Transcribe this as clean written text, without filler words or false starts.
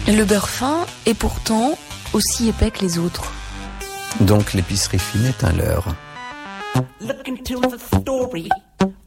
Le beurre fin est pourtant aussi épais que les autres. Donc l'épicerie fine est un leurre. Look into the story